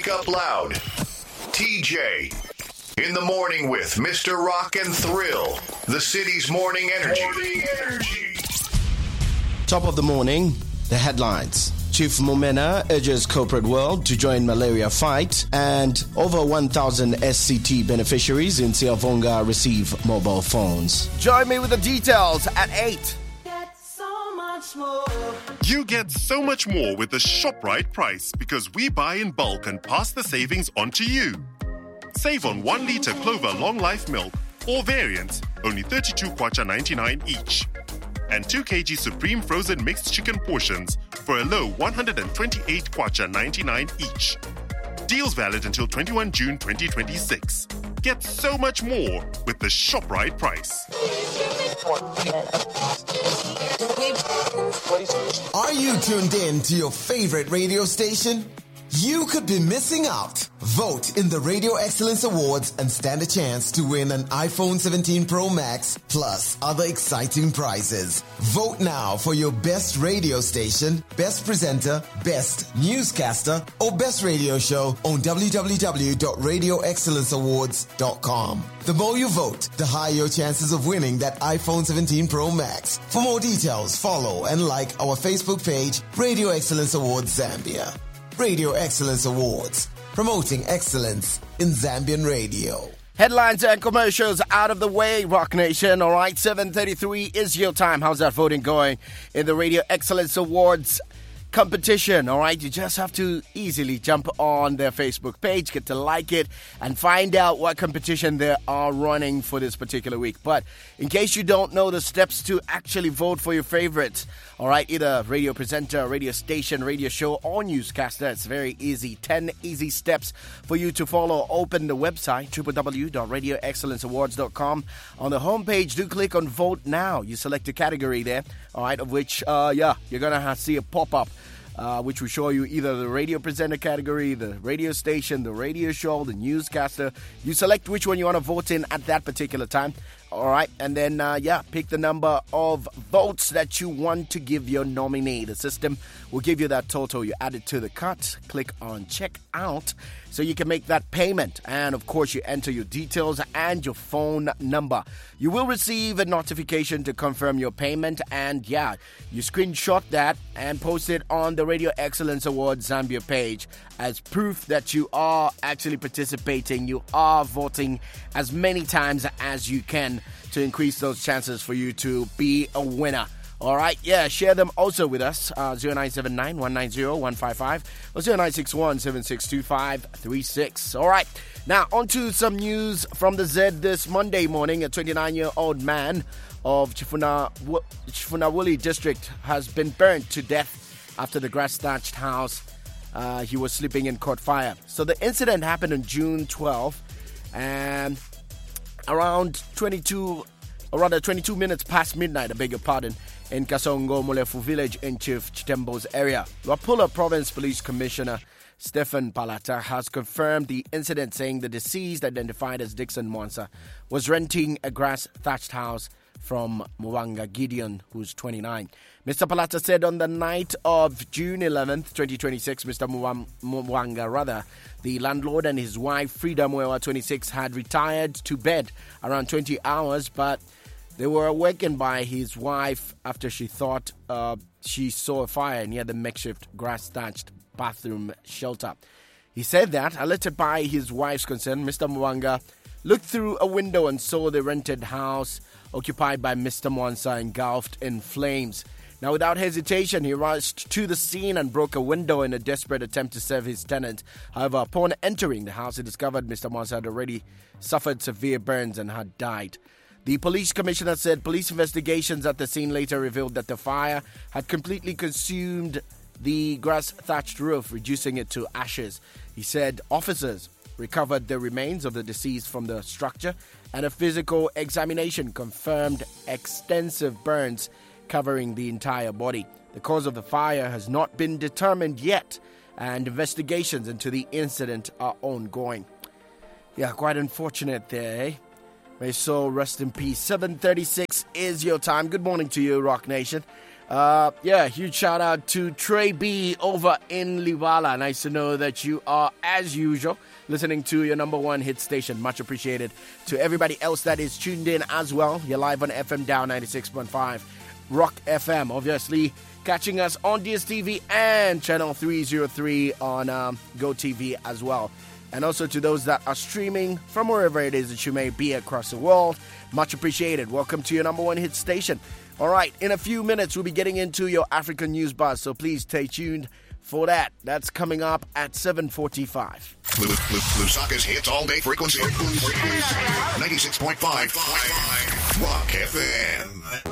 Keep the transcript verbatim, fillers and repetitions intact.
Wake Up Loud. T J. In the morning with Mister Rock and Thrill. The city's morning energy. Morning energy. Top of the morning, the headlines. Chief Mumena urges corporate world to join malaria fight, and over one thousand S C T beneficiaries in Siavonga receive mobile phones. Join me with the details at eight. Get so much more. You get so much more with the ShopRite price because we buy in bulk and pass the savings on to you. Save on one litre Clover Long Life milk or variants, only thirty-two kwacha ninety-nine each. And two kilograms Supreme Frozen Mixed Chicken portions for a low one hundred twenty-eight kwacha ninety-nine each. Deals valid until twenty-first of June twenty twenty-six. Get so much more with the ShopRite price. Are you tuned in to your favorite radio station? You could be missing out. Vote in the Radio Excellence Awards and stand a chance to win an iPhone seventeen Pro Max plus other exciting prizes. Vote now for your best radio station, best presenter, best newscaster, or best radio show on w w w dot radio excellence awards dot com. The more you vote, the higher your chances of winning that iPhone seventeen Pro Max. For more details, follow and like our Facebook page, Radio Excellence Awards Zambia. Radio Excellence Awards, promoting excellence in Zambian radio. Headlines and commercials out of the way, Rock Nation. All right, seven thirty-three is your time. How's that voting going in the Radio Excellence Awards competition? All right, you just have to easily jump on their Facebook page, get to like it, and find out what competition they are running for this particular week. But in case you don't know the steps to actually vote for your favorites, all right, either radio presenter, radio station, radio show, or newscaster, it's very easy. ten easy steps for you to follow. Open the website, w w w dot radio excellence awards dot com. On the homepage, do click on Vote Now. You select a category there, all right, of which, uh, yeah, you're going to see a pop-up. Uh, which will show you either the radio presenter category, the radio station, the radio show, the newscaster. You select which one you want to vote in at that particular time. All right. And then, uh, yeah, pick the number of votes that you want to give your nominee. The system will give you that total. You add it to the cut. Click on check out so you can make that payment. And, of course, you enter your details and your phone number. You will receive a notification to confirm your payment. And, yeah, you screenshot that and post it on the Radio Excellence Awards Zambia page as proof that you are actually participating. You are voting as many times as you can to increase those chances for you to be a winner. All right, yeah, share them also with us, uh, zero nine seven nine, one nine zero, one five five or zero nine six one, seven six two five three six. All right, now on to some news from the Z this Monday morning. A twenty-nine-year-old man of Chifuna, Chifunawuli district has been burned to death after the grass-thatched house uh, he was sleeping in caught fire. So the incident happened on June twelfth, and around twenty-two, or rather twenty-two minutes past midnight, I beg your pardon, in Kasongo Molefu village in Chief Chitembo's area. Luapula Province Police Commissioner Stephen Palata has confirmed the incident, saying the deceased, identified as Dixon Mwansa, was renting a grass-thatched house from Mwanga Gideon, who's twenty-nine. Mister Palata said on the night of June eleventh, twenty twenty-six, Mister Mwanga, rather, the landlord and his wife, Frida Mwewa, twenty-six, had retired to bed around twenty hours, but they were awakened by his wife after she thought uh, she saw a fire near the makeshift grass-thatched bathroom shelter. He said that, alerted by his wife's concern, Mister Mwanga looked through a window and saw the rented house occupied by Mister Mwansa engulfed in flames. Now, without hesitation, he rushed to the scene and broke a window in a desperate attempt to save his tenant. However, upon entering the house, he discovered Mister Mwansa had already suffered severe burns and had died. The police commissioner said police investigations at the scene later revealed that the fire had completely consumed the grass-thatched roof, reducing it to ashes. He said officers recovered the remains of the deceased from the structure, and a physical examination confirmed extensive burns covering the entire body. The cause of the fire has not been determined yet, and investigations into the incident are ongoing. Yeah, quite unfortunate there, eh? May soul rest in peace. seven thirty-six is your time. Good morning to you, Rock Nation. Uh, yeah, huge shout out to Trey B over in Liwala. Nice to know that you are, as usual, listening to your number one hit station. Much appreciated. To everybody else that is tuned in as well, you're live on F M Down ninety-six point five, Rock F M. Obviously, catching us on D S T V and channel three oh three on um, GoTV as well. And also to those that are streaming from wherever it is that you may be across the world, much appreciated. Welcome to your number one hit station. All right, in a few minutes, we'll be getting into your African News Buzz, so please stay tuned for that. That's coming up at seven forty-five. Lusaka's hits all day frequency. ninety-six point five Rock F M.